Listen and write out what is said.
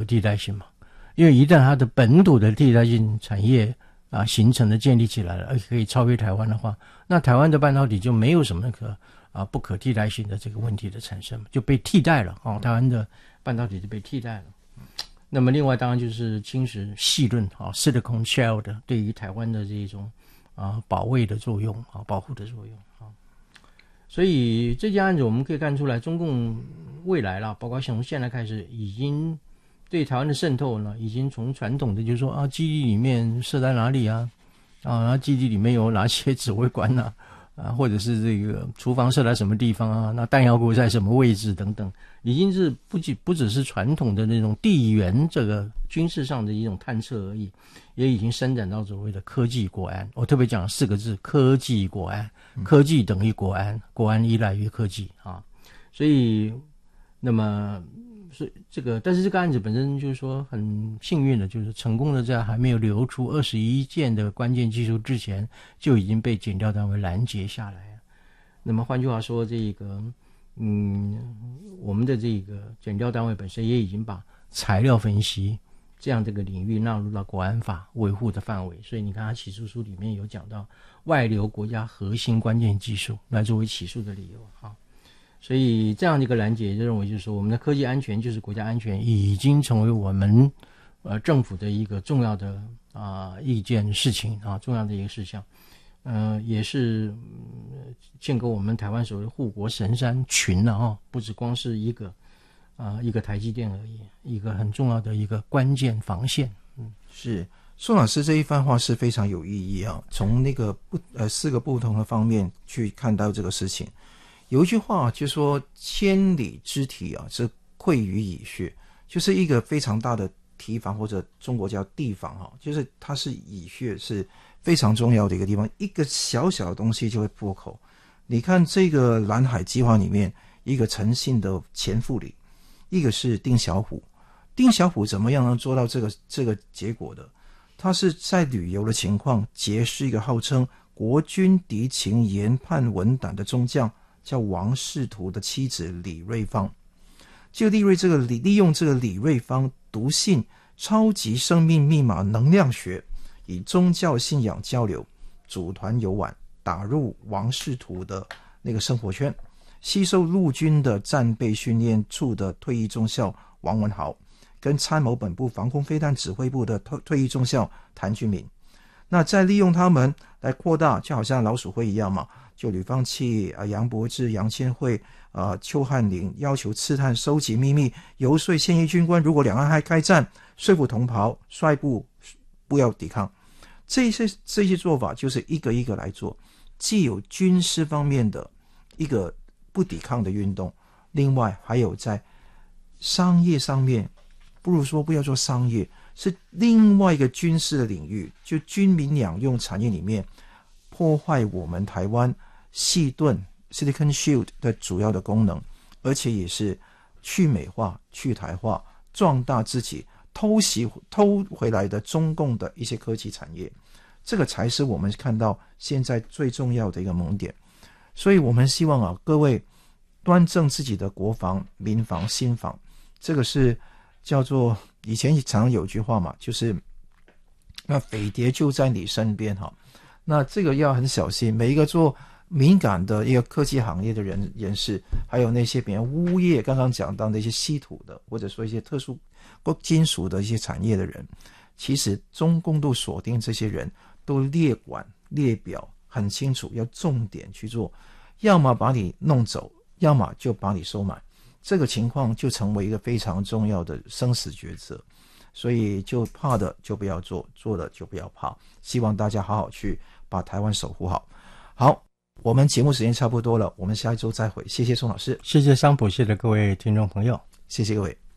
替代性嘛，因为一旦它的本土的替代性产业形成了建立起来了，而且可以超越台湾的话，那台湾的半导体就没有什么不可替代性的这个问题的产生，就被替代了台湾的半导体就被替代了。那么另外当然就是侵蚀细论Silicon Shell 的对于台湾的这种保卫的作用保护的作用所以这件案子我们可以看出来，中共未来啦，包括从现在开始，已经对台湾的渗透呢，已经从传统的就是说基地里面设在哪里然后基地里面有哪些指挥官或者是这个厨房设在什么地方那弹药库在什么位置等等，已经是不只是传统的那种地缘这个军事上的一种探测而已，也已经伸展到所谓的科技国安。我特别讲4个字：科技国安。科技等于国安，国安依赖于科技所以那么是这个，但是这个案子本身就是说很幸运的，就是成功的在还没有流出21件的关键技术之前，就已经被检调单位拦截下来。那么换句话说，这个我们的这个检调单位本身也已经把材料分析这样这个领域纳入到国安法维护的范围，所以你看他起诉书里面有讲到外流国家核心关键技术来作为起诉的理由所以这样的一个拦截就认为就是说我们的科技安全就是国家安全已经成为我们政府的一个重要的一件事情重要的一个事项也是建构我们台湾所谓护国神山群不只光是一个台积电而已，一个很重要的一个关键防线。 是宋老师这一番话是非常有意义从那个4个不同的方面去看到这个事情。有一句话就说千里之堤是溃于蚁穴，就是一个非常大的堤防，或者中国叫地防就是它是蚁穴，是非常重要的一个地方，一个小小的东西就会破口。你看这个蓝海计划里面，一个诚信的前副理，一个是丁小虎。丁小虎怎么样能做到这个结果的？他是在旅游的情况结识一个号称国军敌情研判文胆的中将，叫王仕途的妻子李瑞芳。利用这个李瑞芳笃信超级生命密码能量学，以宗教信仰交流，组团游玩，打入王仕途的那个生活圈，吸收陆军的战备训练处的退役中校王文豪，跟参谋本部防空飞弹指挥部的退役中校谭俊明。那再利用他们来扩大，就好像老鼠会一样嘛，就吕方器、杨伯志、杨千惠、邱汉林要求刺探收集秘密，游说现役军官，如果两岸还开战，说服同袍率部不要抵抗。这些做法就是一个一个来做，既有军事方面的一个不抵抗的运动，另外还有在商业上面，不要做商业，是另外一个军事的领域，就军民两用产业里面破坏我们台湾细盾 Silicon Shield 的主要的功能，而且也是去美化、去台化，壮大自己偷回来的中共的一些科技产业，这个才是我们看到现在最重要的一个萌点。所以我们希望各位端正自己的国防、民防、心防，这个是叫做以前常有句话嘛，就是那匪谍就在你身边那这个要很小心。每一个做敏感的一个科技行业的人士，还有那些比如物业刚刚讲到那些稀土的，或者说一些特殊金属的一些产业的人，其实中共都锁定这些人，都列管列表很清楚，要重点去做，要么把你弄走，要么就把你收买。这个情况就成为一个非常重要的生死抉择，所以就怕的就不要做，做的就不要怕。希望大家好好去把台湾守护好。好，我们节目时间差不多了，我们下一周再会。谢谢宋老师， 谢谢商普，谢谢各位听众朋友， 谢谢各位。